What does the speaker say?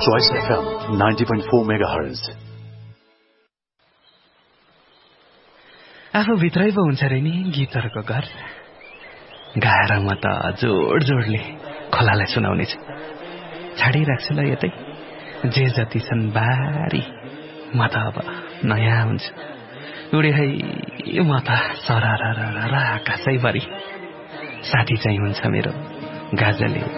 Choice FM 90.4 MHz. आफू भित्रै पो हुन्छ रे नि गीतहरूको घर। गाएर म त जोड जोडले खोलालाई सुनाउने छु। छाडिराख्छु ल यतै जे जति छन् बारी। म त अब नयाँ हुन्छु। उडे है म त सरर आकाशैभरि। साथी चाहिँ हुन्छ मेरो गाजले